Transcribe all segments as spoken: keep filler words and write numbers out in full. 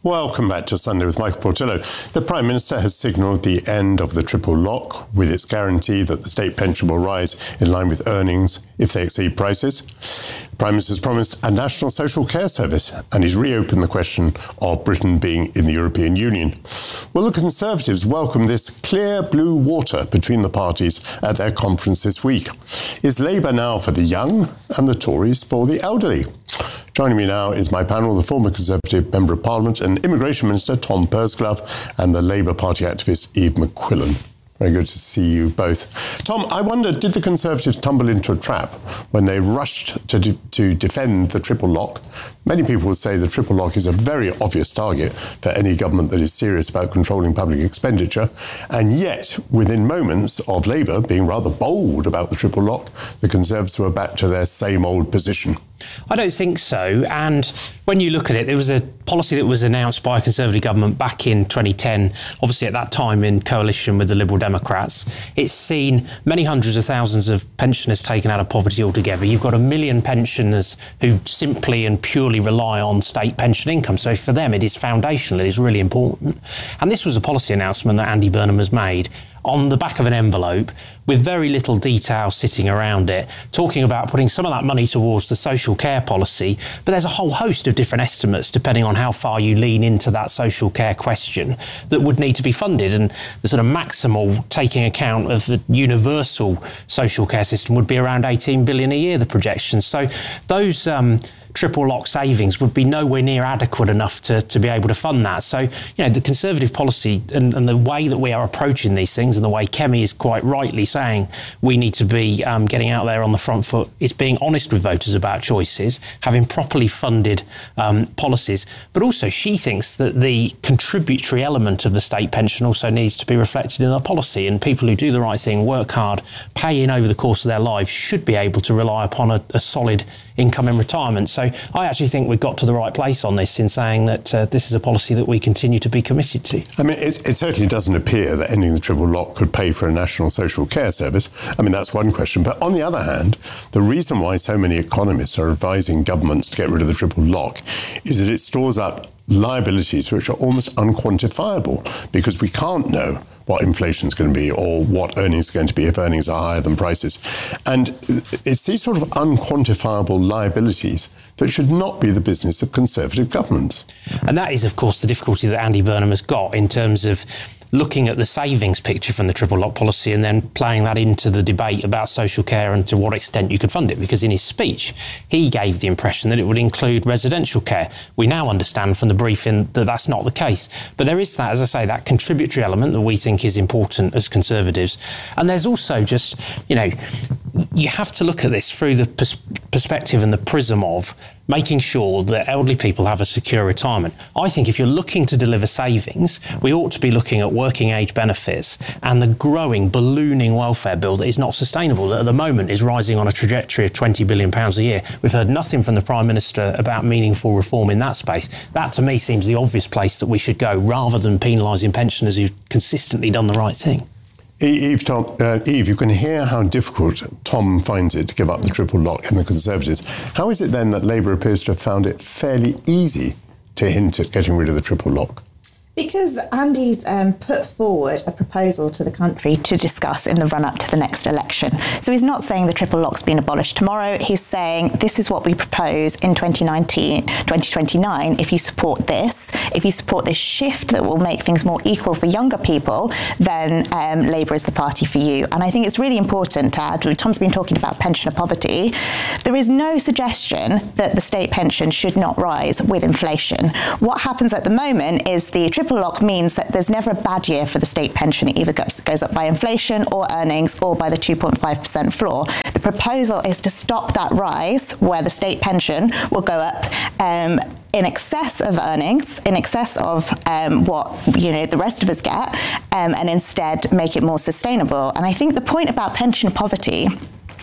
Welcome back to Sunday with Michael Portillo. The Prime Minister has signalled the end of the triple lock with its guarantee that the state pension will rise in line with earnings if they exceed prices. The Prime Minister has promised a national social care service, and he's reopened the question of Britain being in the European Union. Well, the Conservatives welcome this clear blue water between the parties at their conference this week. Is Labour now for the young and the Tories for the elderly? Joining me now is my panel, the former Conservative Member of Parliament and Immigration Minister Tom Pursglove and the Labour Party activist Eve McQuillan. Very good to see you both. Tom, I wonder, did the Conservatives tumble into a trap when they rushed to, de- to defend the triple lock? Many people would say the triple lock is a very obvious target for any government that is serious about controlling public expenditure. And yet, within moments of Labour being rather bold about the triple lock, the Conservatives were back to their same old position. I don't think so. And when you look at it, there was a policy that was announced by a Conservative government back in twenty ten, obviously at that time in coalition with the Liberal Democrats. It's seen many hundreds of thousands of pensioners taken out of poverty altogether. You've got a million pensioners who simply and purely rely on state pension income. So for them, it is foundational. It is really important. And this was a policy announcement that Andy Burnham has made on the back of an envelope with very little detail sitting around it, talking about putting some of that money towards the social care policy. But there's a whole host of different estimates, depending on how far you lean into that social care question, that would need to be funded. And the sort of maximal taking account of the universal social care system would be around eighteen billion a year, the projections. So those um, triple lock savings would be nowhere near adequate enough to, to be able to fund that. So, you know, the Conservative policy and, and the way that we are approaching these things, and the way Kemi is quite rightly saying we need to be um, getting out there on the front foot, is being honest with voters about choices, having properly funded um, policies. But also she thinks that the contributory element of the state pension also needs to be reflected in our policy, and people who do the right thing, work hard, pay in over the course of their lives should be able to rely upon a, a solid income in retirement. So I actually think we've got to the right place on this in saying that uh, this is a policy that we continue to be committed to. I mean, it, it certainly doesn't appear that ending the triple lock could pay for a national social care service. I mean, that's one question. But on the other hand, the reason why so many economists are advising governments to get rid of the triple lock is that it stores up liabilities which are almost unquantifiable, because we can't know what inflation is going to be or what earnings are going to be if earnings are higher than prices. And it's these sort of unquantifiable liabilities that should not be the business of Conservative governments. And that is, of course, the difficulty that Andy Burnham has got in terms of looking at the savings picture from the triple lock policy and then playing that into the debate about social care and to what extent you could fund it. Because in his speech, he gave the impression that it would include residential care. We now understand from the briefing that that's not the case. But there is that, as I say, that contributory element that we think is important as Conservatives. And there's also just, you know, you have to look at this through the pers- perspective and the prism of making sure that elderly people have a secure retirement. I think if you're looking to deliver savings, we ought to be looking at working age benefits and the growing, ballooning welfare bill that is not sustainable, that at the moment is rising on a trajectory of twenty billion pounds a year. We've heard nothing from the Prime Minister about meaningful reform in that space. That, to me, seems the obvious place that we should go, rather than penalising pensioners who've consistently done the right thing. Eve, Tom, uh, Eve, you can hear how difficult Tom finds it to give up the triple lock in the Conservatives. How is it then that Labour appears to have found it fairly easy to hint at getting rid of the triple lock? Because Andy's um, put forward a proposal to the country to discuss in the run-up to the next election. So he's not saying the triple lock's been abolished tomorrow. He's saying this is what we propose in twenty nineteen, twenty twenty-nine. If you support this, if you support this shift that will make things more equal for younger people, then um, Labour is the party for you. And I think it's really important to add, Tom's been talking about pensioner poverty. There is no suggestion that the state pension should not rise with inflation. What happens at the moment is the triple lock means that there's never a bad year for the state pension. It either goes, goes up by inflation or earnings or by the two point five percent floor. The proposal is to stop that rise where the state pension will go up um, in excess of earnings, in excess of um, what you know the rest of us get, um, and instead make it more sustainable. And I think the point about pension poverty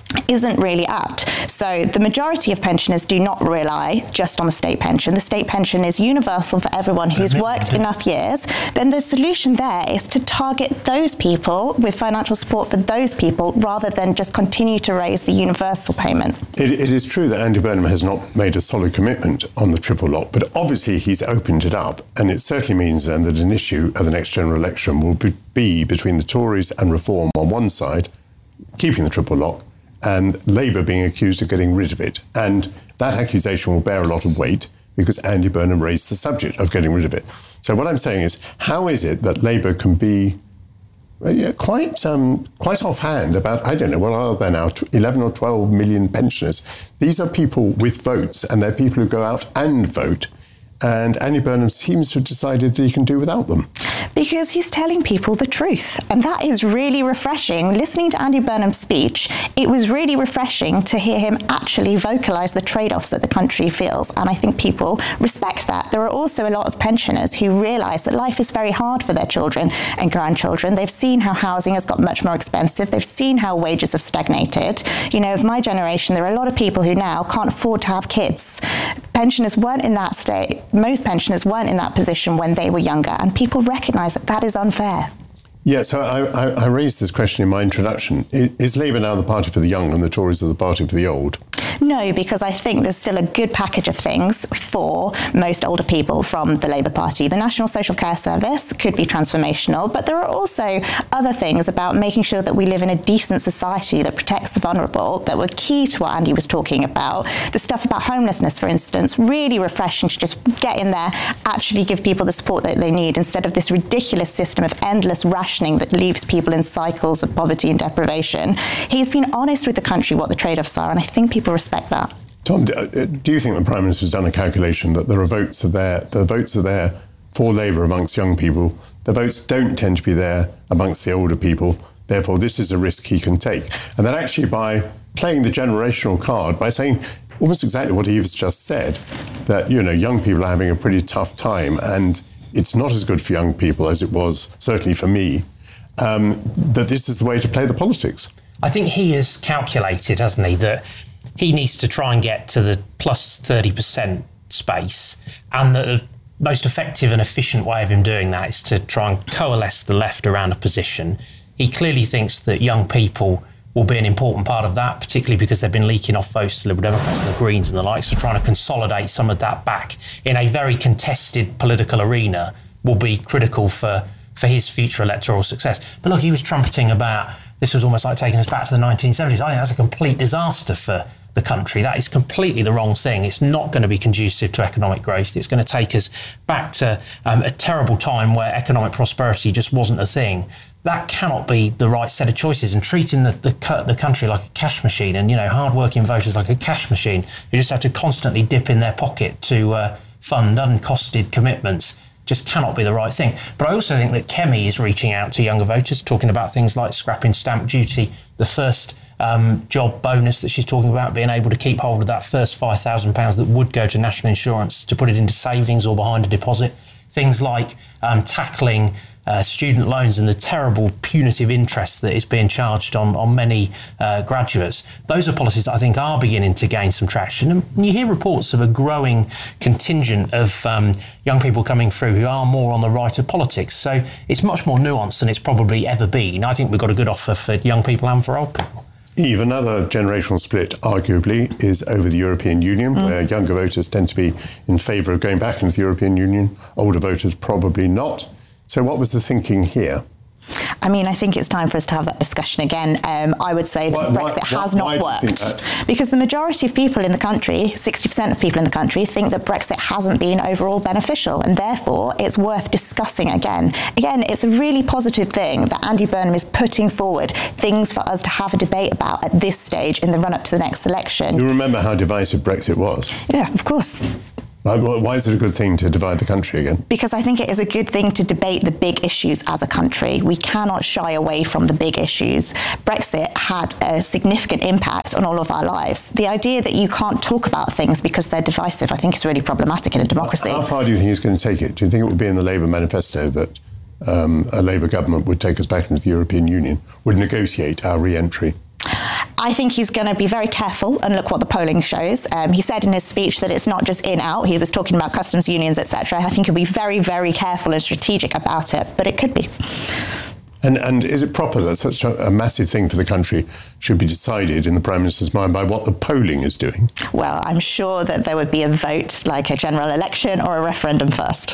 isn't really apt. So the majority of pensioners do not rely just on the state pension. The state pension is universal for everyone who's worked enough years. Then the solution there is to target those people with financial support for those people rather than just continue to raise the universal payment. It, it is true that Andy Burnham has not made a solid commitment on the triple lock, but obviously he's opened it up, and it certainly means then that an issue at the next general election will be, be between the Tories and Reform on one side, keeping the triple lock, and Labour being accused of getting rid of it. And that accusation will bear a lot of weight because Andy Burnham raised the subject of getting rid of it. So what I'm saying is, how is it that Labour can be uh, yeah, quite um, quite offhand about, I don't know, what are there now, eleven or twelve million pensioners? These are people with votes, and they're people who go out and vote. And Andy Burnham seems to have decided that he can do without them. Because he's telling people the truth. And that is really refreshing. Listening to Andy Burnham's speech, it was really refreshing to hear him actually vocalise the trade-offs that the country feels. And I think people respect that. There are also a lot of pensioners who realise that life is very hard for their children and grandchildren. They've seen how housing has got much more expensive. They've seen how wages have stagnated. You know, of my generation, there are a lot of people who now can't afford to have kids. Pensioners weren't in that state. Most pensioners weren't in that position when they were younger, and people recognise that that is unfair. Yeah, so I, I, I raised this question in my introduction. Is, is Labour now the party for the young and the Tories are the party for the old? No, because I think there's still a good package of things for most older people from the Labour Party. The National Social Care Service could be transformational, but there are also other things about making sure that we live in a decent society that protects the vulnerable that were key to what Andy was talking about. The stuff about homelessness, for instance, really refreshing to just get in there, actually give people the support that they need instead of this ridiculous system of endless rationing that leaves people in cycles of poverty and deprivation. He's been honest with the country what the trade-offs are, and I think people respect that. Tom, do you think the Prime Minister has done a calculation that there are votes are there, the votes are there for Labour amongst young people, the votes don't tend to be there amongst the older people, therefore this is a risk he can take? And that actually by playing the generational card, by saying almost exactly what Eva's just said, that, you know, young people are having a pretty tough time and it's not as good for young people as it was, certainly for me, um, that this is the way to play the politics. I think he has calculated, hasn't he, that he needs to try and get to the plus thirty percent space, and that the most effective and efficient way of him doing that is to try and coalesce the left around a position. He clearly thinks that young people will be an important part of that, particularly because they've been leaking off votes to Liberal Democrats and the Greens and the like, so trying to consolidate some of that back in a very contested political arena will be critical for, for his future electoral success. But look, he was trumpeting about this was almost like taking us back to the nineteen seventies. I think that's a complete disaster for the country. That is completely the wrong thing. It's not going to be conducive to economic growth. It's going to take us back to um, a terrible time where economic prosperity just wasn't a thing. That cannot be the right set of choices, and treating the, the, the country like a cash machine and, you know, hard-working voters like a cash machine who just have to constantly dip in their pocket to uh, fund uncosted commitments just cannot be the right thing. But I also think that Kemi is reaching out to younger voters, talking about things like scrapping stamp duty, the first um, job bonus that she's talking about, being able to keep hold of that first five thousand pounds that would go to national insurance to put it into savings or behind a deposit. Things like um, tackling Uh, student loans and the terrible punitive interest that is being charged on, on many uh, graduates. Those are policies that I think are beginning to gain some traction. And you hear reports of a growing contingent of um, young people coming through who are more on the right of politics. So it's much more nuanced than it's probably ever been. I think we've got a good offer for young people and for old people. Eve, another generational split, arguably, is over the European Union, mm. where younger voters tend to be in favour of going back into the European Union, older voters probably not. So what was the thinking here? I mean, I think it's time for us to have that discussion again. Um, I would say that why, Brexit why, has why, not why worked. Because the majority of people in the country, sixty percent of people in the country, think that Brexit hasn't been overall beneficial, and therefore it's worth discussing again. Again, it's a really positive thing that Andy Burnham is putting forward things for us to have a debate about at this stage in the run-up to the next election. You remember how divisive Brexit was? Yeah, of course. Why is it a good thing to divide the country again? Because I think it is a good thing to debate the big issues as a country. We cannot shy away from the big issues. Brexit had a significant impact on all of our lives. The idea that you can't talk about things because they're divisive, I think, is really problematic in a democracy. How far do you think he's going to take it? Do you think it would be in the Labour manifesto that um, a Labour government would take us back into the European Union, would negotiate our re-entry? I think he's going to be very careful and look what the polling shows. Um, he said in his speech that it's not just in, out. He was talking about customs unions, et cetera. I think he'll be very, very careful and strategic about it, but it could be. And and is it proper that such a, a massive thing for the country should be decided in the Prime Minister's mind by what the polling is doing? Well, I'm sure that there would be a vote, like a general election or a referendum first.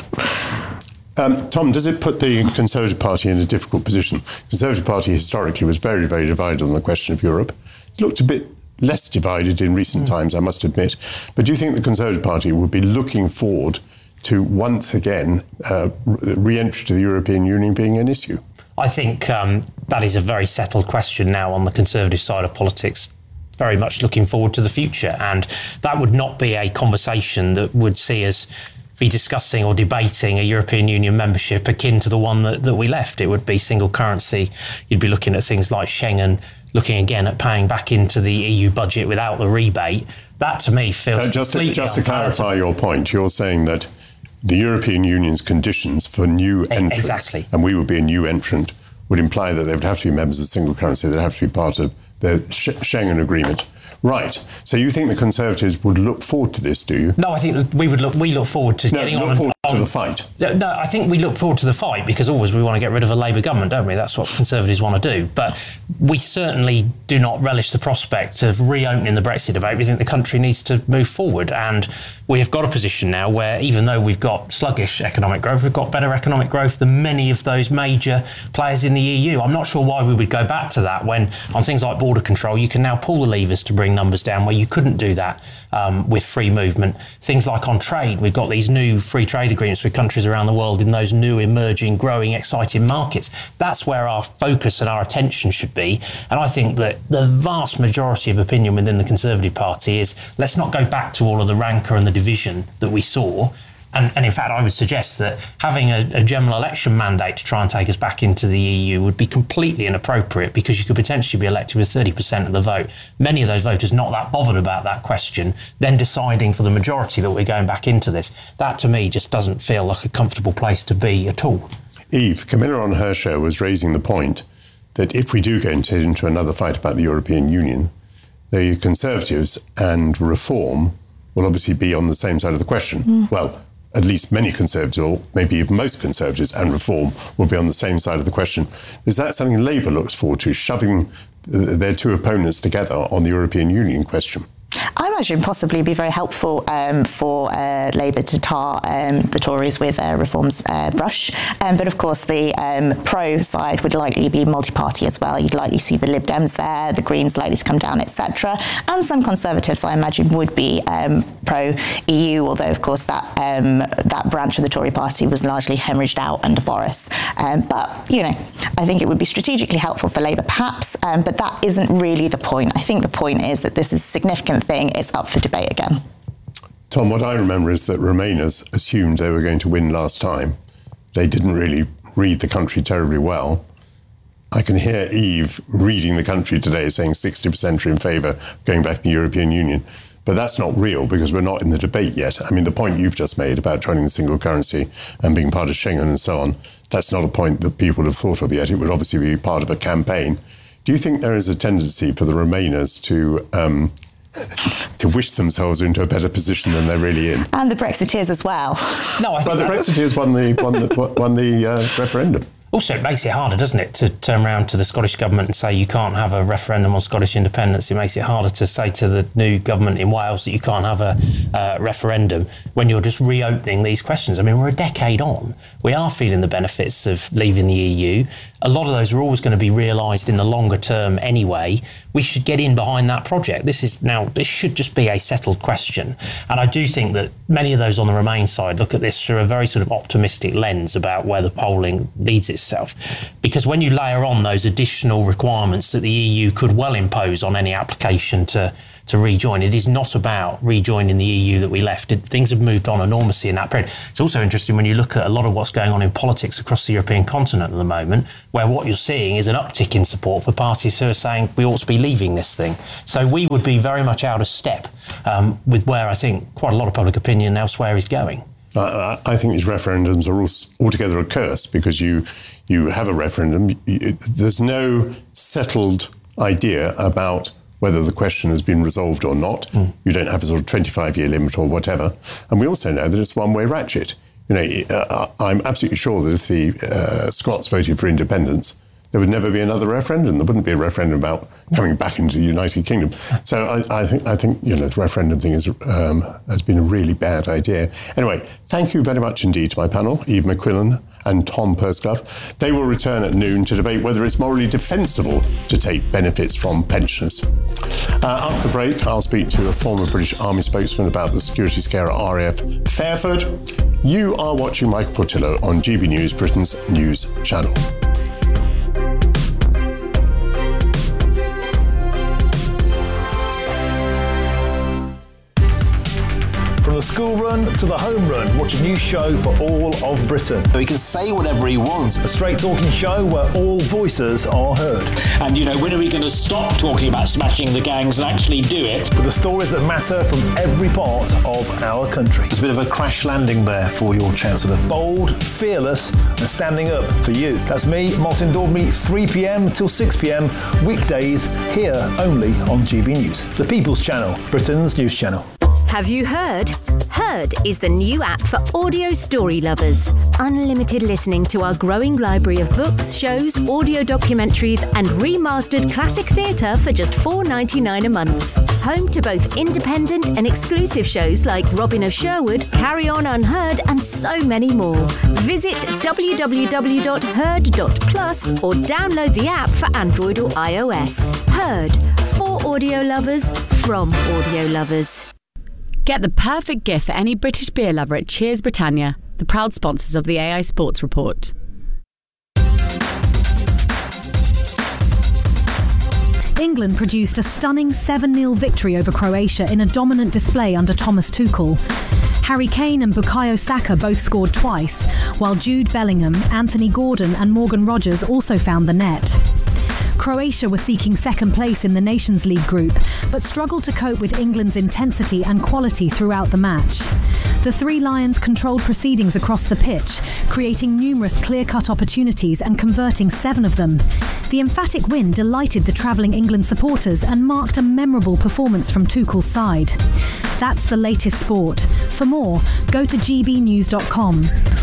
Um, Tom, does it put the Conservative Party in a difficult position? The Conservative Party historically was very, very divided on the question of Europe. It looked a bit less divided in recent mm. times, I must admit. But do you think the Conservative Party would be looking forward to once again uh, re-entry to the European Union being an issue? I think um, that is a very settled question now on the Conservative side of politics, very much looking forward to the future. And that would not be a conversation that would see us be discussing or debating a European Union membership akin to the one that, that we left. It would be single currency. You'd be looking at things like Schengen, looking again at paying back into the E U budget without the rebate. That to me feels uh, just completely to, just to clarify your point, you're saying that the European Union's conditions for new entrants, exactly. and we would be a new entrant, would imply that they would have to be members of the single currency, they'd have to be part of the Schengen agreement. Right. So you think the Conservatives would look forward to this, do you? No, I think we would look. We look forward to no, getting look on. forward on, to the fight. No, I think we look forward to the fight because always we want to get rid of a Labour government, don't we? That's what Conservatives want to do. But we certainly do not relish the prospect of reopening the Brexit debate. We think the country needs to move forward, and we have got a position now where, even though we've got sluggish economic growth, we've got better economic growth than many of those major players in the E U. I'm not sure why we would go back to that when, on things like border control, you can now pull the levers to bring numbers down where you couldn't do that um, with free movement. Things like on trade, we've got these new free trade agreements with countries around the world in those new, emerging, growing, exciting markets. That's where our focus and our attention should be. And I think that the vast majority of opinion within the Conservative Party is, let's not go back to all of the rancour and the division that we saw. And, and in fact, I would suggest that having a, a general election mandate to try and take us back into the E U would be completely inappropriate, because you could potentially be elected with thirty percent of the vote. Many of those voters not that bothered about that question, then deciding for the majority that we're going back into this. That, to me, just doesn't feel like a comfortable place to be at all. Eve, Camilla on her show was raising the point that if we do go into, into another fight about the European Union, the Conservatives and Reform will obviously be on the same side of the question. Mm. Well, at least many Conservatives, or maybe even most Conservatives and Reform, will be on the same side of the question. Is that something Labour looks forward to, shoving their two opponents together on the European Union question? I imagine possibly be very helpful um, for uh, Labour to tar um, the Tories with uh, Reform's uh, brush. Um, but of course, the um, pro side would likely be multi-party as well. You'd likely see the Lib Dems there, the Greens likely to come down, et cetera. And some Conservatives, I imagine, would be um, pro-E U, although, of course, that um, that branch of the Tory party was largely hemorrhaged out under Boris. Um, but, you know, I think it would be strategically helpful for Labour, perhaps, um, but that isn't really the point. I think the point is that this is a significant thing. It's up for debate again. Tom, what I remember is that Remainers assumed they were going to win last time. They didn't really read the country terribly well. I can hear Eve reading the country today saying sixty percent are in favour of going back to the European Union. But that's not real, because we're not in the debate yet. I mean, the point you've just made about joining the single currency and being part of Schengen and so on, that's not a point that people have thought of yet. It would obviously be part of a campaign. Do you think there is a tendency for the Remainers to um, to wish themselves into a better position than they're really in? And the Brexiteers as well. No, I think well, the Brexiteers won the won the won the uh, referendum. Also, it makes it harder, doesn't it, to turn around to the Scottish government and say you can't have a referendum on Scottish independence. It makes it harder to say to the new government in Wales that you can't have a uh, referendum when you're just reopening these questions. I mean, we're a decade on. We are feeling the benefits of leaving the E U. A lot of those are always going to be realised in the longer term anyway. We should get in behind that project. This is now, this should just be a settled question. And I do think that many of those on the Remain side look at this through a very sort of optimistic lens about where the polling leads itself. Because when you layer on those additional requirements that the E U could well impose on any application to to rejoin, it is not about rejoining the E U that we left. It, things have moved on enormously in that period. It's also interesting when you look at a lot of what's going on in politics across the European continent at the moment, where what you're seeing is an uptick in support for parties who are saying we ought to be leaving this thing. So we would be very much out of step um, with where I think quite a lot of public opinion elsewhere is going. Uh, I think these referendums are all, altogether a curse, because you you have a referendum, you, there's no settled idea about whether the question has been resolved or not. Mm. You don't have a sort of twenty-five-year limit or whatever. And we also know that it's a one-way ratchet. You know, uh, I'm absolutely sure that if the uh, Scots voted for independence, there would never be another referendum. There wouldn't be a referendum about coming back into the United Kingdom. So I, I think, I think you know, the referendum thing is, um, has been a really bad idea. Anyway, thank you very much indeed to my panel, Eve McQuillan and Tom Pursglove. They will return at noon to debate whether it's morally defensible to take benefits from pensioners. Uh, after the break, I'll speak to a former British Army spokesman about the security scare at R A F Fairford. You are watching Michael Portillo on G B News, Britain's news channel. From the school run to the home run, watch a new show for all of Britain. So he can say whatever he wants. A straight talking show where all voices are heard. And, you know, when are we going to stop talking about smashing the gangs and actually do it? With the stories that matter from every part of our country. There's a bit of a crash landing there for your Chancellor. Bold, fearless and standing up for you. That's me, Martin Daubney, three p.m. till six p.m. weekdays here only on G B News. The People's Channel, Britain's news channel. Have you heard? Heard is the new app for audio story lovers. Unlimited listening to our growing library of books, shows, audio documentaries and remastered classic theatre for just four dollars ninety-nine a month. Home to both independent and exclusive shows like Robin of Sherwood, Carry On Unheard and so many more. Visit w w w dot heard dot plus or download the app for Android or iOS. Heard, for audio lovers, from audio lovers. Get the perfect gift for any British beer lover at Cheers Britannia, the proud sponsors of the A I Sports Report. England produced a stunning seven nil victory over Croatia in a dominant display under Thomas Tuchel. Harry Kane and Bukayo Saka both scored twice, while Jude Bellingham, Anthony Gordon and Morgan Rogers also found the net. Croatia were seeking second place in the Nations League group, but struggled to cope with England's intensity and quality throughout the match. The Three Lions controlled proceedings across the pitch, creating numerous clear-cut opportunities and converting seven of them. The emphatic win delighted the travelling England supporters and marked a memorable performance from Tuchel's side. That's the latest sport. For more, go to g b news dot com.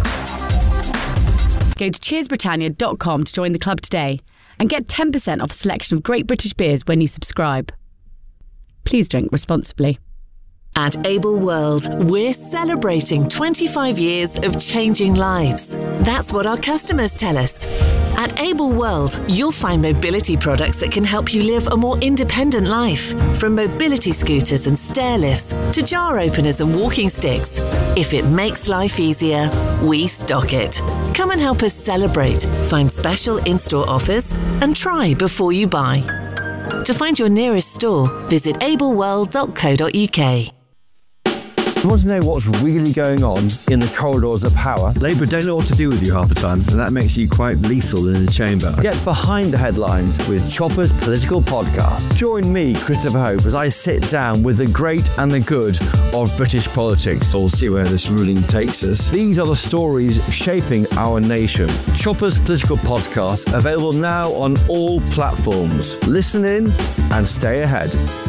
Go to cheers britannia dot com to join the club today and get ten percent off a selection of great British beers when you subscribe. Please drink responsibly. At Able World, we're celebrating twenty-five years of changing lives. That's what our customers tell us. At Able World, you'll find mobility products that can help you live a more independent life. From mobility scooters and stair lifts to jar openers and walking sticks. If it makes life easier, we stock it. Come and help us celebrate, find special in-store offers and try before you buy. To find your nearest store, visit able world dot co dot u k. You want to know what's really going on in the corridors of power? Labour don't know what to do with you half the time, and that makes you quite lethal in the chamber. Get behind the headlines with Chopper's Political Podcast. Join me, Christopher Hope, as I sit down with the great and the good of British politics. We'll see where this ruling takes us. These are the stories shaping our nation. Chopper's Political Podcast, available now on all platforms. Listen in and stay ahead.